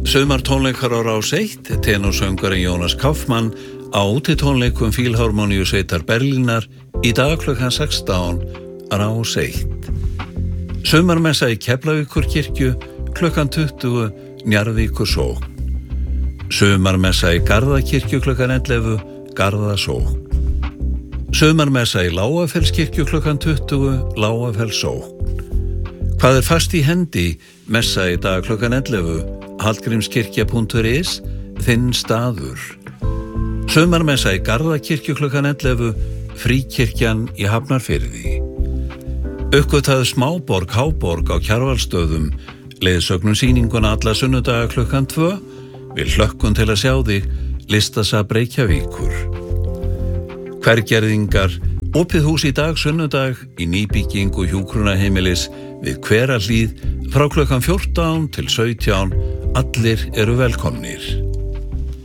Sumartónleikar á Rás 1, tenorsöngvarinn Jónas Kaufmann á útitónleikum Fílharmoníusveitar Berlínar í dag klukkan 16 Rás 1. Sumarmessa í Keflavíkurkirkju klukkan 20 Njarðvíkursókn. Sumarmessa í Garðakirkju klukkan 11 Garðasókn. Sumarmessa í Lágafellskirkju klukkan 20 Lágafellssókn. Hvað fast í hendi? Messa í dag klukkan 11 Hallgrímskirkja.is, þinn staður. Sumarmessa í Garðakirkju klukkan 11 Fríkirkjan í Hafnarfirði. Uppgötaðu smáborg Háborg á Kjarvalsstöðum, leiðsögnum sýninguna alla sunnudaga klukkan 2. Við hlökkum til að sjá þig, Listasafn Reykjavíkur. Hvergerðingar, opið hús í dag sunnudag í nýbyggingu hjúkrunarheimilis við Hverahlíð frá klukkan 14 til 17. Allir eru velkomnir.